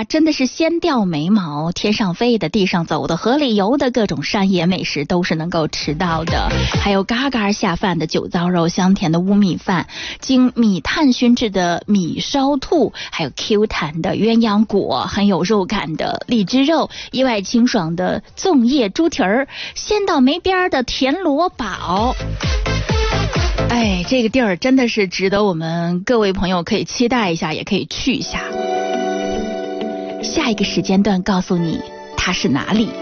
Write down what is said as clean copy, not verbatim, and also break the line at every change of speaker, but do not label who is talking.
呀，真的是先掉眉毛，天上飞的，地上走的，河里游的，各种山野美食都是能够吃到的。还有嘎嘎下饭的酒糟肉，香甜的乌米饭，经米炭熏制的米烧兔，还有 Q 弹的鸳鸯果，很有肉感的荔枝肉，意外清爽的粽叶猪蹄儿，鲜到没边的田螺煲。哎，这个地儿真的是值得我们各位朋友可以期待一下，也可以去一下。下一个时间段告诉你它是哪里。